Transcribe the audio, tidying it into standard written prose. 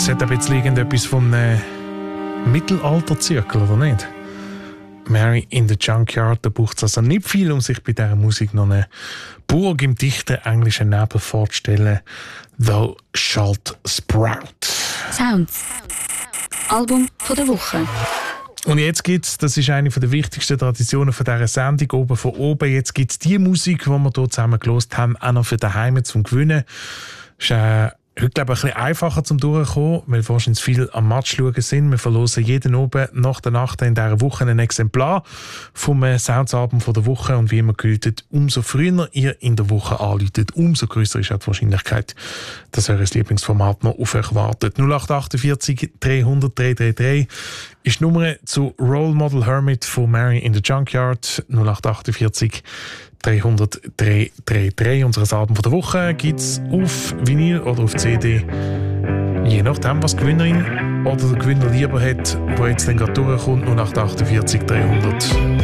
Es hat ein bisschen irgendetwas von Mittelalterzirkel, oder nicht? Mary in the Junkyard, da braucht es also nicht viel, um sich bei dieser Musik noch eine Burg im dichten englischen Nebel vorzustellen. Thou shalt sprout. Sounds. Album von der Woche. Und jetzt gibt's, das ist eine der wichtigsten Traditionen von dieser Sendung, oben von oben, jetzt gibt es die Musik, die wir hier zusammen gehört haben, auch noch für daheim zum Gewinnen. Das ist heute, glaube ich, ein bisschen einfacher zum Durchkommen, weil wahrscheinlich viel am Match schauen sind. Wir verlosen jeden oben nach der Nacht in dieser Woche ein Exemplar vom Soundsalbum von der Woche. Und wie immer gilt, umso früher ihr in der Woche anruft, umso grösser ist auch die Wahrscheinlichkeit, dass euer Lieblingsformat noch auf euch wartet. 0848 300 333 ist die Nummer zu Role Model Hermit von Mary in the Junkyard. 0848 300 333. Unser Album von der Woche gibt es auf Vinyl oder auf CD. Je nachdem, was die Gewinnerin oder der Gewinner lieber hat, der jetzt dann gerade durchkommt. 0848 300